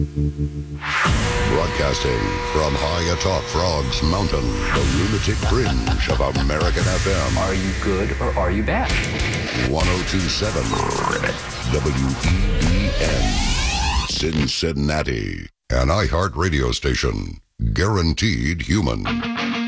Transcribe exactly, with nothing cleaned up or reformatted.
Broadcasting from high atop Frogs Mountain, the lunatic fringe of American F M. Are you good or are you bad? one oh two point seven W E B N, Cincinnati, an iHeart radio station, guaranteed human.